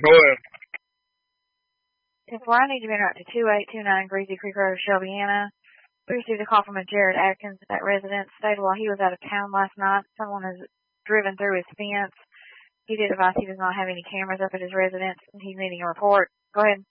Go ahead. If I need to be interrupted to 2829 Greasy Creek Road, Shelbyana. We received a call from a Jared Atkins at that residence. Stated while he was out of town last night, someone has driven through his fence. He did advise he does not have any cameras up at his residence, and he's needing a report. Go ahead.